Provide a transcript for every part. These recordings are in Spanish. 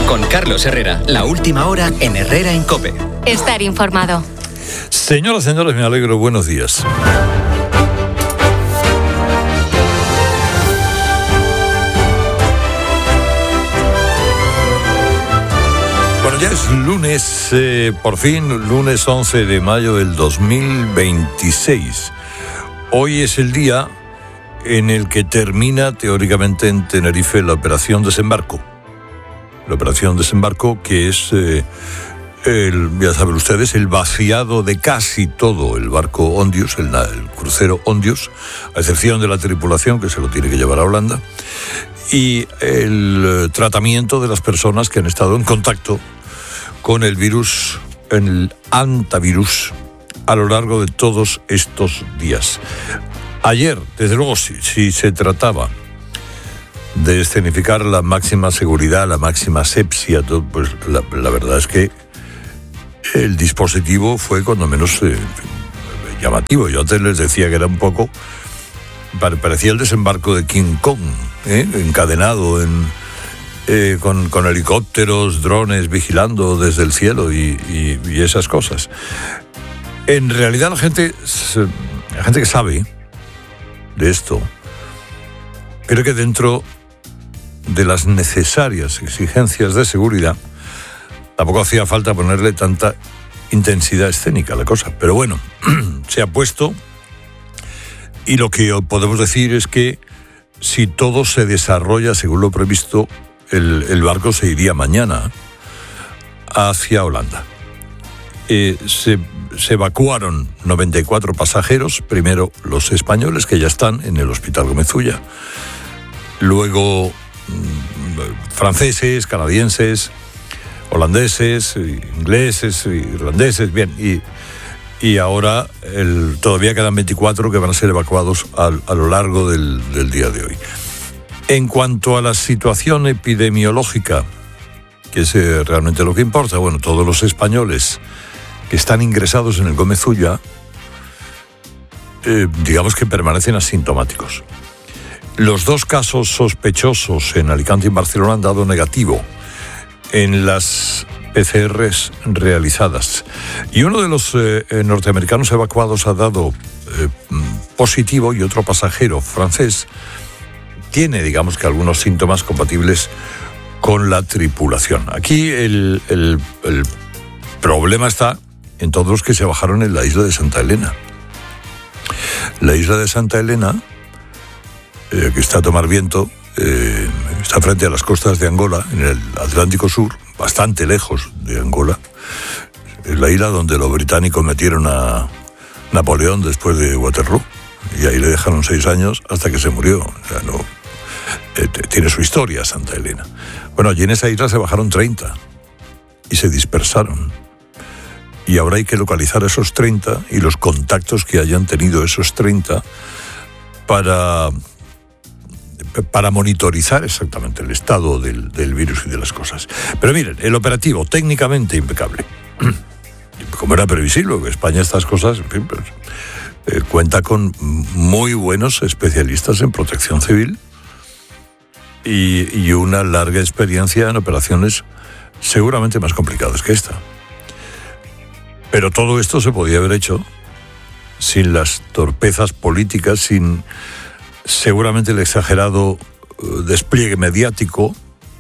Con Carlos Herrera, la última hora en Herrera en COPE. Estar informado. Señoras, señores, me alegro. Buenos días. Bueno, ya es lunes, por fin, lunes 11 de mayo del 2026. Hoy es el día en el que termina teóricamente en Tenerife la operación Desembarco. La operación Desembarco, que es, ya saben ustedes, el vaciado de casi todo el barco Ondius, el crucero Ondius, a excepción de la tripulación que se lo tiene que llevar a Holanda, y el tratamiento de las personas que han estado en contacto con el virus, el hantavirus, a lo largo de todos estos días. Ayer, desde luego, si se trataba de escenificar la máxima seguridad, la máxima asepsia, todo, pues la verdad es que el dispositivo fue cuando menos llamativo. Yo antes les decía que era un poco, parecía el desembarco de King Kong, encadenado con helicópteros, drones vigilando desde el cielo y esas cosas. En realidad la gente que sabe de esto creo que dentro de las necesarias exigencias de seguridad tampoco hacía falta ponerle tanta intensidad escénica a la cosa, pero bueno, se ha puesto, y lo que podemos decir es que si todo se desarrolla según lo previsto, el barco se iría mañana hacia Holanda. Se evacuaron 94 pasajeros, primero los españoles, que ya están en el Hospital Gómez Ulla, luego franceses, canadienses, holandeses, ingleses, irlandeses, bien, y ahora todavía quedan 24 que van a ser evacuados a lo largo del día de hoy. En cuanto a la situación epidemiológica, que es realmente lo que importa, bueno, todos los españoles que están ingresados en el Gómez Ulla, digamos que permanecen asintomáticos. Los dos casos sospechosos en Alicante y en Barcelona han dado negativo en las PCRs realizadas. Y uno de los norteamericanos evacuados ha dado positivo, y otro pasajero francés tiene, digamos que, algunos síntomas compatibles con la tripulación. Aquí el problema está en todos los que se bajaron en la isla de Santa Elena. La isla de Santa Elena, que está a tomar viento, está frente a las costas de Angola, en el Atlántico Sur, bastante lejos de Angola. Es la isla donde los británicos metieron a Napoleón después de Waterloo, y ahí le dejaron 6 años hasta que se murió. O sea, no, tiene su historia Santa Elena. Bueno, allí en esa isla se bajaron 30 y se dispersaron. Y ahora hay que localizar a esos 30 y los contactos que hayan tenido esos 30 para monitorizar exactamente el estado del virus y de las cosas. Pero miren, el operativo técnicamente impecable. Como era previsible, porque España estas cosas, en fin, pues, cuenta con muy buenos especialistas en protección civil y una larga experiencia en operaciones seguramente más complicadas que esta. Pero todo esto se podía haber hecho sin las torpezas políticas, sin seguramente el exagerado despliegue mediático,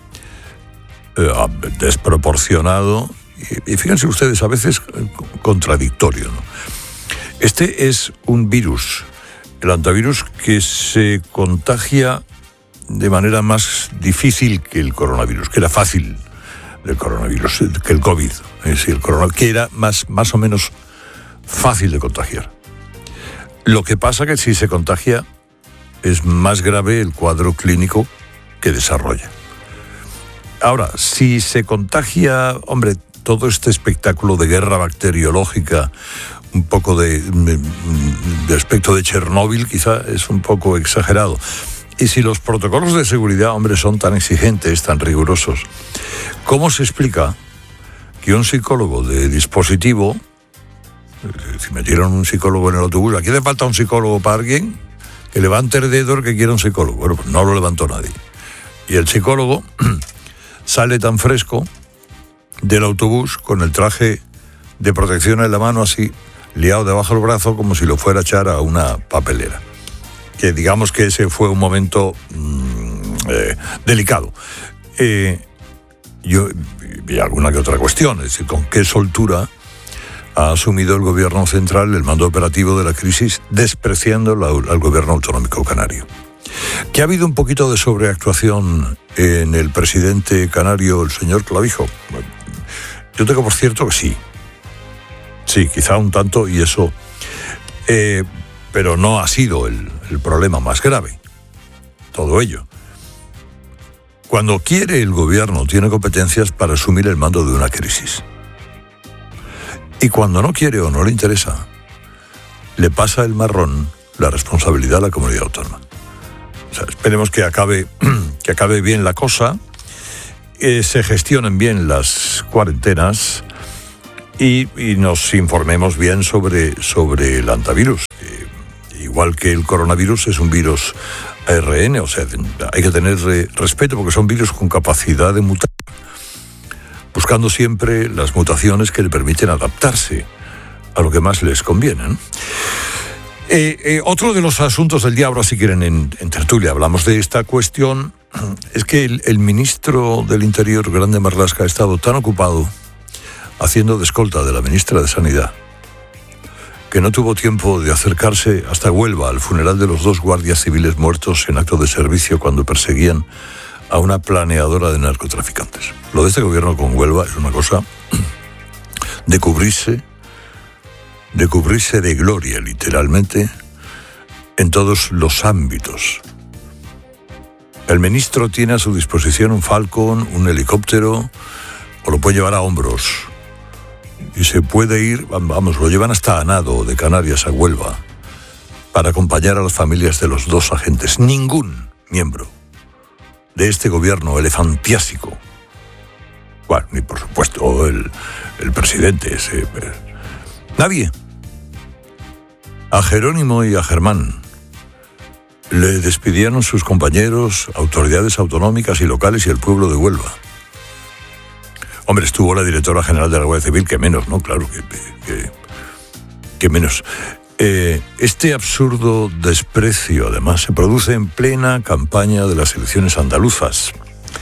desproporcionado, y fíjense ustedes, a veces contradictorio, ¿no? Este es un virus, el hantavirus, que se contagia de manera más difícil que el coronavirus, que era fácil del coronavirus, que el COVID, es decir, el coronavirus, que era más o menos fácil de contagiar. Lo que pasa que si se contagia es más grave el cuadro clínico que desarrolla. Ahora, si se contagia, hombre, todo este espectáculo de guerra bacteriológica, un poco de aspecto de Chernóbil, quizá es un poco exagerado. Y si los protocolos de seguridad, hombre, son tan exigentes, tan rigurosos, ¿cómo se explica que un psicólogo de dispositivo, si metieron un psicólogo en el autobús, ¿aquí le falta un psicólogo para alguien? Que levante el dedo el que quiera un psicólogo. Bueno, pues no lo levantó nadie. Y el psicólogo sale tan fresco del autobús con el traje de protección en la mano así, liado debajo del brazo como si lo fuera a echar a una papelera. Que digamos que ese fue un momento delicado. Y alguna que otra cuestión, es decir, con qué soltura ha asumido el gobierno central el mando operativo de la crisis, despreciando al gobierno autonómico canario. ¿Que ha habido un poquito de sobreactuación en el presidente canario, el señor Clavijo? Yo tengo por cierto que sí. Sí, quizá un tanto, y eso... pero no ha sido el problema más grave. Todo ello. Cuando quiere el gobierno, tiene competencias para asumir el mando de una crisis. Y cuando no quiere o no le interesa, le pasa el marrón, la responsabilidad a la comunidad autónoma. O sea, esperemos que acabe bien la cosa, se gestionen bien las cuarentenas y nos informemos bien sobre el hantavirus. Igual que el coronavirus es un virus ARN, o sea, hay que tener respeto porque son virus con capacidad de mutar, buscando siempre las mutaciones que le permiten adaptarse a lo que más les conviene, ¿no? Otro de los asuntos del día, ahora si quieren en tertulia hablamos de esta cuestión, es que el ministro del Interior, Grande Marlaska, ha estado tan ocupado haciendo de escolta de la ministra de Sanidad que no tuvo tiempo de acercarse hasta Huelva al funeral de los 2 guardias civiles muertos en acto de servicio cuando perseguían a una planeadora de narcotraficantes. Lo de este gobierno con Huelva es una cosa de cubrirse de gloria, literalmente, en todos los ámbitos. El ministro tiene a su disposición un Falcon, un helicóptero, o lo puede llevar a hombros. Y se puede ir, lo llevan hasta a nado de Canarias a Huelva para acompañar a las familias de los 2 agentes. Ningún miembro de este gobierno elefantiásico, bueno, ni por supuesto el presidente ese, nadie. A Jerónimo y a Germán le despidieron sus compañeros, autoridades autonómicas y locales y el pueblo de Huelva. Hombre, estuvo la directora general de la Guardia Civil, que menos, ¿no? Claro, que menos. Este absurdo desprecio, además, se produce en plena campaña de las elecciones andaluzas.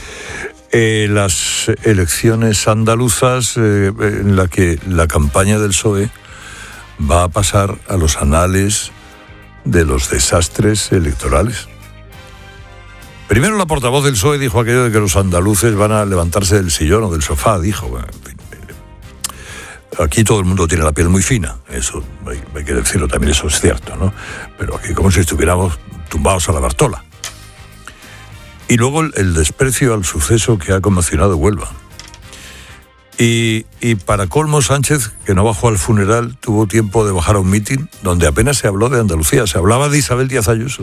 Las elecciones andaluzas en la que la campaña del PSOE va a pasar a los anales de los desastres electorales. Primero la portavoz del PSOE dijo aquello de que los andaluces van a levantarse del sillón o del sofá, dijo. Bueno, en fin, aquí todo el mundo tiene la piel muy fina, eso hay que decirlo también, eso es cierto, ¿no? Pero aquí como si estuviéramos tumbados a la Bartola. Y luego el desprecio al suceso que ha conmocionado Huelva. Y para colmo, Sánchez, que no bajó al funeral, tuvo tiempo de bajar a un mitin donde apenas se habló de Andalucía, se hablaba de Isabel Díaz Ayuso.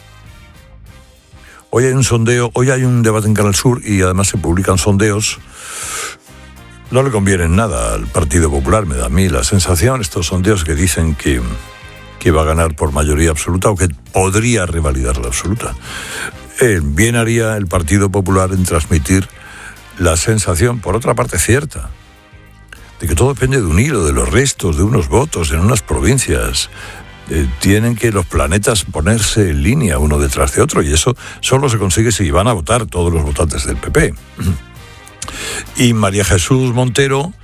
Hoy hay un sondeo, hoy hay un debate en Canal Sur y además se publican sondeos. No le convienen nada al Partido Popular, me da a mí la sensación, estos sondeos que dicen que va a ganar por mayoría absoluta o que podría revalidar la absoluta. Bien haría el Partido Popular en transmitir la sensación, por otra parte cierta, de que todo depende de un hilo, de los restos, de unos votos en unas provincias. Tienen que los planetas ponerse en línea uno detrás de otro y eso solo se consigue si van a votar todos los votantes del PP. Y María Jesús Montero,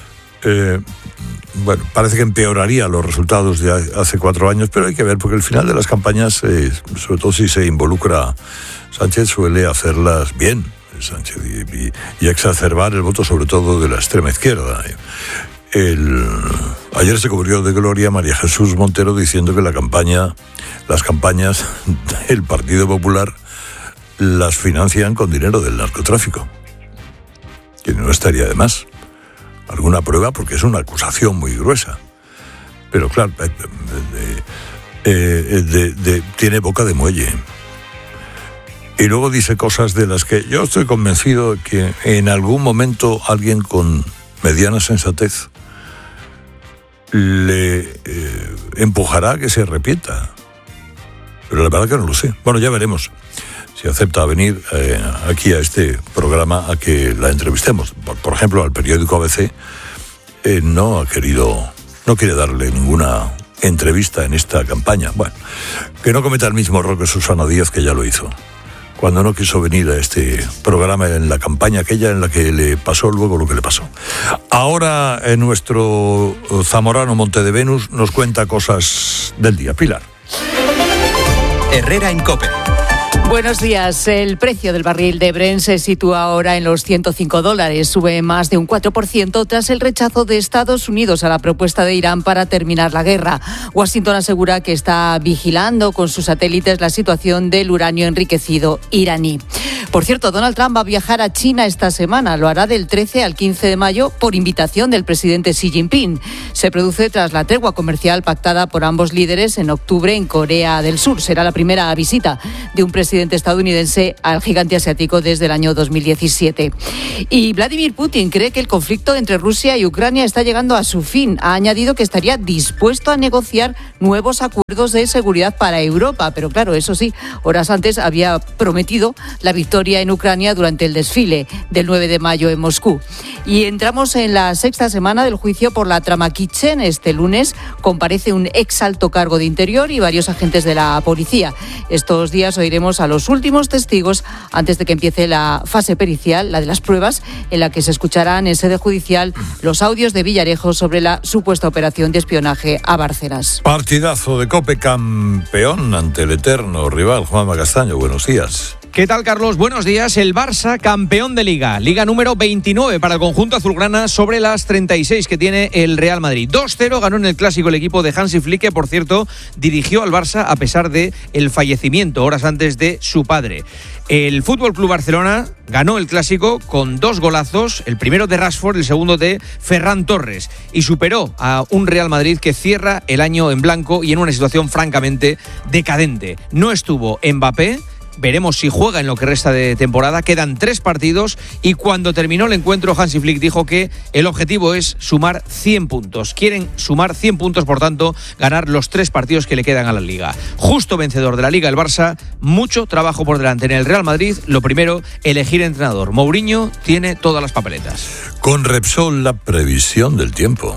bueno, parece que empeoraría los resultados de hace 4 años, pero hay que ver, porque el final de las campañas, sobre todo si se involucra Sánchez, suele hacerlas bien, Sánchez, y exacerbar el voto sobre todo de la extrema izquierda. Ayer se cubrió de gloria María Jesús Montero diciendo que las campañas del Partido Popular las financian con dinero del narcotráfico. Que no estaría de más. Alguna prueba, porque es una acusación muy gruesa. Pero claro, tiene boca de muelle. Y luego dice cosas de las que yo estoy convencido que en algún momento alguien con mediana sensatez le empujará a que se arrepienta. Pero la verdad que no lo sé. Bueno, ya veremos si acepta venir aquí a este programa a que la entrevistemos. Por ejemplo, al periódico ABC no quiere darle ninguna entrevista en esta campaña. Bueno, que no cometa el mismo error que Susana Díaz, que ya lo hizo, cuando no quiso venir a este programa en la campaña aquella en la que le pasó luego lo que le pasó. Ahora nuestro zamorano Monte de Venus nos cuenta cosas del día. Pilar. Herrera en COPE. Buenos días. El precio del barril de Brent se sitúa ahora en los $105. Sube más de un 4% tras el rechazo de Estados Unidos a la propuesta de Irán para terminar la guerra. Washington asegura que está vigilando con sus satélites la situación del uranio enriquecido iraní. Por cierto, Donald Trump va a viajar a China esta semana. Lo hará del 13 al 15 de mayo por invitación del presidente Xi Jinping. Se produce tras la tregua comercial pactada por ambos líderes en octubre en Corea del Sur. Será la primera visita de un presidente estadounidense al gigante asiático desde el año 2017. Y Vladimir Putin cree que el conflicto entre Rusia y Ucrania está llegando a su fin. Ha añadido que estaría dispuesto a negociar nuevos acuerdos de seguridad para Europa. Pero claro, eso sí, horas antes había prometido la victoria en Ucrania durante el desfile del 9 de mayo en Moscú. Y entramos en la sexta semana del juicio por la trama Kitchen. Este lunes comparece un ex alto cargo de Interior y varios agentes de la policía. Estos días oiremos a los últimos testigos antes de que empiece la fase pericial, la de las pruebas, en la que se escucharán en sede judicial los audios de Villarejo sobre la supuesta operación de espionaje a Bárcenas. Partidazo de COPE, campeón ante el eterno rival Juanma Castaño. Buenos días. ¿Qué tal, Carlos? Buenos días. El Barça, campeón de Liga. Liga número 29 para el conjunto azulgrana sobre las 36 que tiene el Real Madrid. 2-0 ganó en el Clásico el equipo de Hansi Flick, que, por cierto, dirigió al Barça a pesar de el fallecimiento horas antes de su padre. El Fútbol Club Barcelona ganó el Clásico con 2 golazos, el primero de Rashford, el segundo de Ferran Torres, y superó a un Real Madrid que cierra el año en blanco y en una situación francamente decadente. No estuvo Mbappé. Veremos si juega en lo que resta de temporada. Quedan 3 partidos y cuando terminó el encuentro, Hansi Flick dijo que el objetivo es sumar 100 puntos. Quieren sumar 100 puntos, por tanto, ganar los 3 partidos que le quedan a la Liga. Justo vencedor de la Liga el Barça, mucho trabajo por delante. En el Real Madrid, lo primero, elegir entrenador. Mourinho tiene todas las papeletas. Con Repsol, la previsión del tiempo.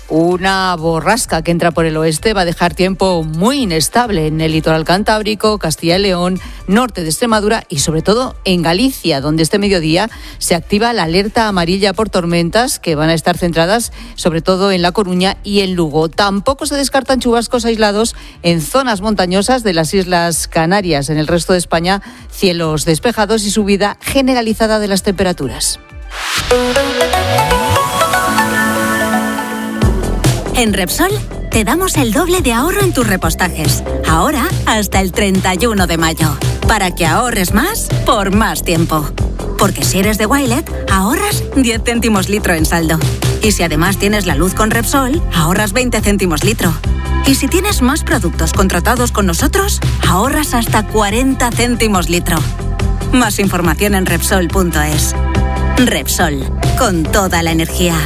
Una borrasca que entra por el oeste va a dejar tiempo muy inestable en el litoral cantábrico, Castilla y León, norte de Extremadura y sobre todo en Galicia, donde este mediodía se activa la alerta amarilla por tormentas que van a estar centradas sobre todo en La Coruña y en Lugo. Tampoco se descartan chubascos aislados en zonas montañosas de las Islas Canarias. En el resto de España, cielos despejados y subida generalizada de las temperaturas. En Repsol te damos el doble de ahorro en tus repostajes. Ahora hasta el 31 de mayo. Para que ahorres más por más tiempo. Porque si eres de Wilet, ahorras 10 céntimos litro en saldo. Y si además tienes la luz con Repsol, ahorras 20 céntimos litro. Y si tienes más productos contratados con nosotros, ahorras hasta 40 céntimos litro. Más información en Repsol.es. Repsol, con toda la energía.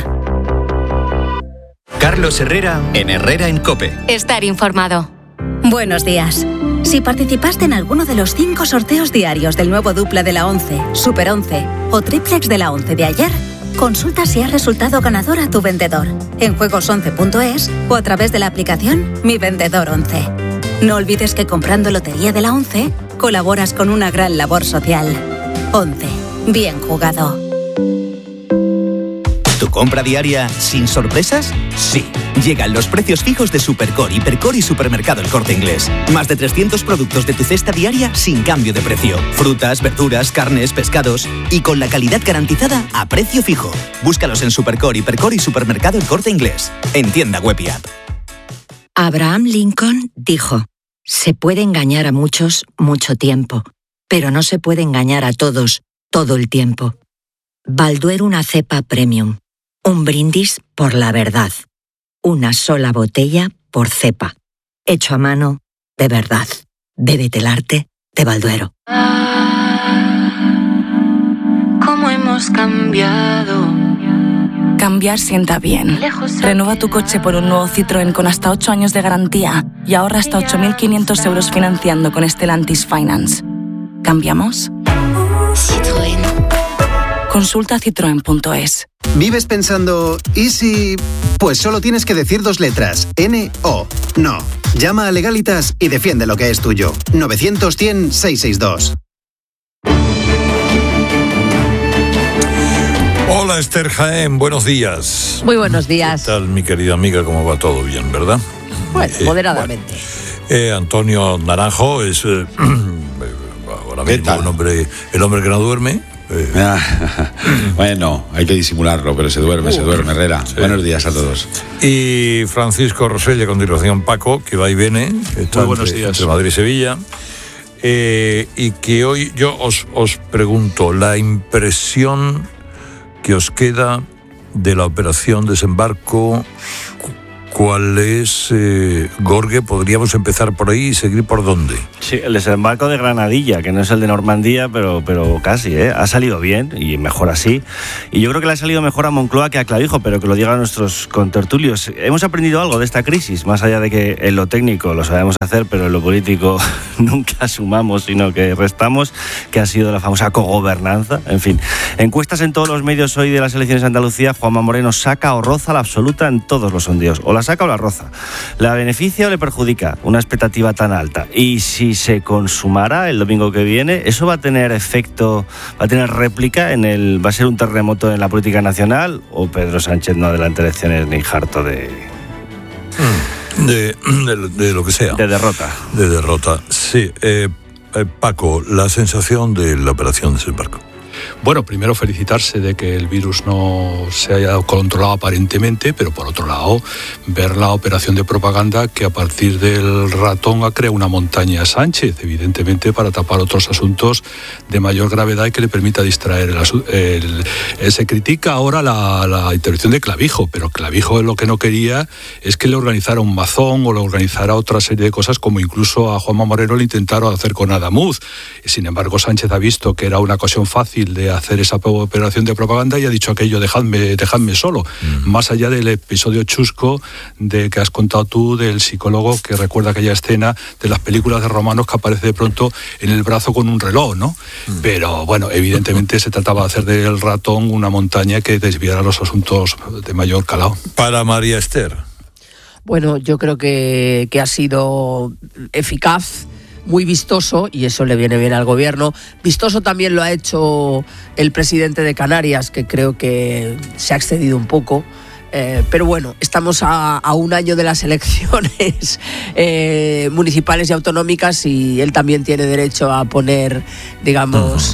Carlos Herrera en Herrera en COPE. Estar informado. Buenos días. Si participaste en alguno de los 5 sorteos diarios del nuevo Dupla de la 11, Super 11 o Triplex de la 11 de ayer, consulta si has resultado ganador a tu vendedor en juegos11.es o a través de la aplicación Mi Vendedor 11. No olvides que comprando Lotería de la 11 colaboras con una gran labor social. 11. Bien jugado. ¿Tu compra diaria sin sorpresas? Sí. Llegan los precios fijos de Supercore, Hipercore y Supermercado El Corte Inglés. Más de 300 productos de tu cesta diaria sin cambio de precio. Frutas, verduras, carnes, pescados y con la calidad garantizada a precio fijo. Búscalos en Supercore, Hipercore y Supermercado El Corte Inglés. En tienda web y app. Abraham Lincoln dijo: se puede engañar a muchos mucho tiempo, pero no se puede engañar a todos todo el tiempo. Balduero, una cepa premium. Un brindis por la verdad. Una sola botella por cepa. Hecho a mano, de verdad. Bébete el arte de Balduero. ¿Cómo hemos cambiado? Cambiar sienta bien. Renueva tu coche por un nuevo Citroën con hasta 8 años de garantía y ahorra hasta 8.500 euros financiando con Stellantis Finance. ¿Cambiamos? Citroën. Consulta citroen.es. ¿Vives pensando, ¿y si...? Pues solo tienes que decir 2 letras, N-O. No. Llama a Legalitas y defiende lo que es tuyo. 900-100-662. Hola Esther Jaén, buenos días. Muy buenos días. ¿Qué tal, mi querida amiga? ¿Cómo va? Todo bien, ¿verdad? Bueno, moderadamente. Antonio Naranjo es ahora mismo el hombre que no duerme. Bueno, hay que disimularlo, pero se duerme, Herrera. Sí. Buenos días a todos. Y Francisco Rosell, a continuación Paco, que va y viene. Está buenos días. Entre Madrid y Sevilla. Y que hoy yo os pregunto, la impresión que os queda de la operación Desembarco, ¿cuál es, Gorge? ¿Podríamos empezar por ahí y seguir por dónde? Sí, el desembarco de Granadilla, que no es el de Normandía, pero casi, ha salido bien y mejor así. Y yo creo que le ha salido mejor a Moncloa que a Clavijo, pero que lo digan nuestros contertulios. Hemos aprendido algo de esta crisis, más allá de que en lo técnico lo sabemos hacer, pero en lo político nunca sumamos, sino que restamos, que ha sido la famosa cogobernanza. En fin, encuestas en todos los medios hoy de las elecciones de Andalucía, Juanma Moreno saca o roza la absoluta en todos los sondeos. O la saca o la roza. ¿La beneficia o le perjudica una expectativa tan alta? Y si se consumara el domingo que viene, ¿eso va a tener efecto, va a tener réplica va a ser un terremoto en la política nacional? ¿O Pedro Sánchez no adelanta elecciones ni harto de lo que sea? De derrota. De derrota, sí. Paco, la sensación de la operación Desembarco. Bueno, primero felicitarse de que el virus no se haya controlado aparentemente, pero por otro lado, ver la operación de propaganda que a partir del ratón ha creado una montaña a Sánchez, evidentemente para tapar otros asuntos de mayor gravedad y que le permita distraer se critica ahora la intervención de Clavijo, pero Clavijo lo que no quería es que le organizara un mazón o le organizara otra serie de cosas, como incluso a Juanma Moreno le intentaron hacer con Adamuz. Sin embargo, Sánchez ha visto que era una ocasión fácil de hacer esa operación de propaganda y ha dicho aquello, dejadme solo. Más allá del episodio chusco de que has contado tú del psicólogo que recuerda aquella escena de las películas de romanos que aparece de pronto en el brazo con un reloj, ¿no? Pero bueno, evidentemente se trataba de hacer del ratón una montaña que desviara los asuntos de mayor calado. Para María Esther. Bueno, yo creo que ha sido eficaz, muy vistoso, y eso le viene bien al gobierno. Vistoso también lo ha hecho el presidente de Canarias, que creo que se ha excedido un poco. Pero bueno, estamos a un año de las elecciones municipales y autonómicas, y él también tiene derecho a poner, digamos,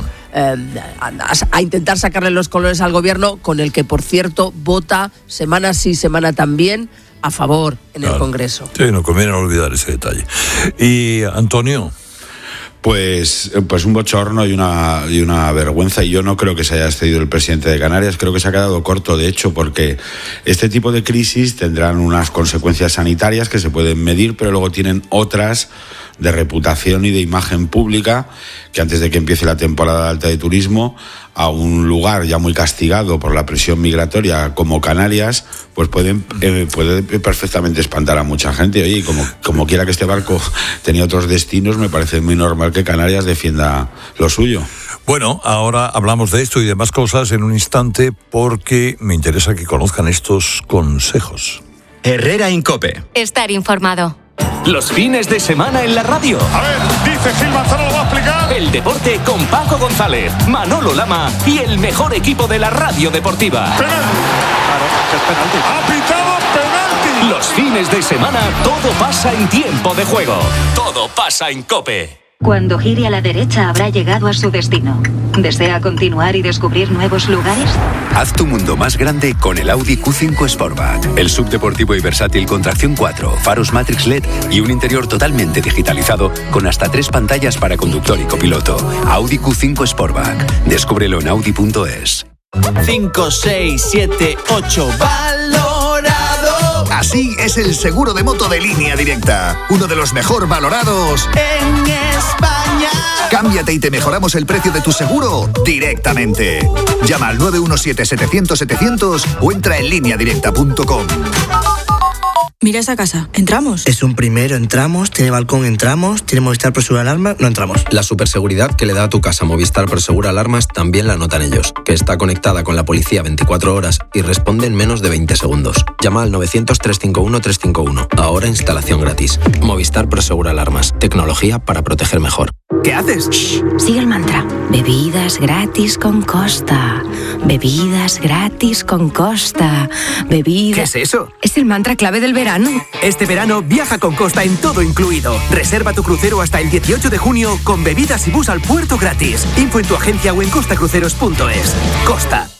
a intentar sacarle los colores al gobierno, con el que, por cierto, vota semana sí, semana también a favor en el Congreso. Sí, no conviene olvidar ese detalle. Y Antonio. Pues un bochorno y una vergüenza, y yo no creo que se haya excedido el presidente de Canarias, creo que se ha quedado corto, de hecho, porque este tipo de crisis tendrán unas consecuencias sanitarias que se pueden medir, pero luego tienen otras de reputación y de imagen pública, que antes de que empiece la temporada alta de turismo, a un lugar ya muy castigado por la presión migratoria como Canarias, pues puede perfectamente espantar a mucha gente. Oye, y como quiera que este barco tenía otros destinos, me parece muy normal que Canarias defienda lo suyo. Bueno, ahora hablamos de esto y demás cosas en un instante, porque me interesa que conozcan estos consejos. Herrera en COPE. Estar informado. Los fines de semana en la radio. A ver, dice Gil Manzano, lo va a explicar. El deporte con Paco González, Manolo Lama y el mejor equipo de la radio deportiva. ¡Penalti! Claro, es penalti. ¡Ha pitado penalti! Los fines de semana todo pasa en tiempo de juego. Todo pasa en COPE. Cuando gire a la derecha habrá llegado a su destino. ¿Desea continuar y descubrir nuevos lugares? Haz tu mundo más grande con el Audi Q5 Sportback. El subdeportivo y versátil con tracción 4, faros Matrix LED y un interior totalmente digitalizado con hasta 3 pantallas para conductor y copiloto. Audi Q5 Sportback. Descúbrelo en Audi.es. 5, 6, 7, 8, valorado. Así es el seguro de moto de Línea Directa. Uno de los mejor valorados en España. Cámbiate y te mejoramos el precio de tu seguro directamente. Llama al 917-700-700 o entra en lineadirecta.com. Mira esa casa. ¿Entramos? Es un primero, entramos. Tiene balcón, entramos. Tiene Movistar Prosegur Alarmas, no entramos. La superseguridad que le da a tu casa Movistar Prosegur Alarmas también la notan ellos, que está conectada con la policía 24 horas y responde en menos de 20 segundos. Llama al 900-351-351. Ahora instalación gratis. Movistar Prosegur Alarmas. Tecnología para proteger mejor. ¿Qué haces? Shh, sigue el mantra. Bebidas gratis con Costa. Bebidas gratis con Costa. ¿Qué es eso? Es el mantra clave del verano. Este verano viaja con Costa en todo incluido. Reserva tu crucero hasta el 18 de junio con bebidas y bus al puerto gratis. Info en tu agencia o en costacruceros.es. Costa.